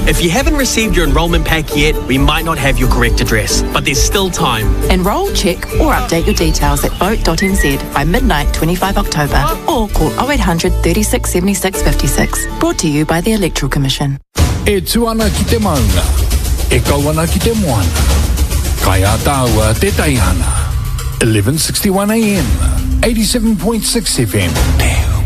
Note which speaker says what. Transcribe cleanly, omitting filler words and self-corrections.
Speaker 1: If you haven't received your enrolment pack yet, we might not have your correct address, but there's still time.
Speaker 2: Enrol, check or update your details at vote.nz by midnight 25 October or call 0800 36 76 56. Brought to you by the Electoral Commission.
Speaker 3: E tuana ki te maunga, e kauana ki te moana. Kai a tāua te taihana. 11:61 AM, 87.6 FM.